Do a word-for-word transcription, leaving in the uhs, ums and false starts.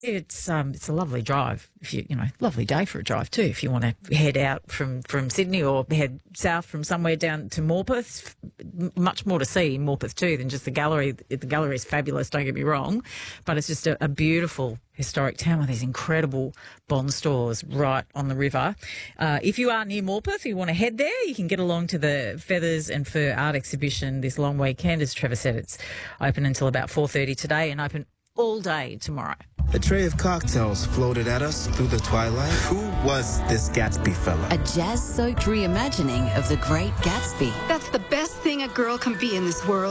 It's um it's a lovely drive. If you you know, lovely day for a drive too. If you want to head out from, from Sydney or head south from somewhere down to Morpeth, M- much more to see in Morpeth too than just the gallery. The gallery is fabulous. Don't get me wrong, but it's just a, a beautiful historic town with these incredible bond stores right on the river. Uh, if you are near Morpeth, you want to head there, you can get along to the Feathers and Fur Art Exhibition this long weekend. As Trevor said, it's open until about four thirty today and open all day tomorrow. A tray of cocktails floated at us through the twilight. Who was this Gatsby fella? A jazz-soaked reimagining of The Great Gatsby. That's the best thing a girl can be in this world.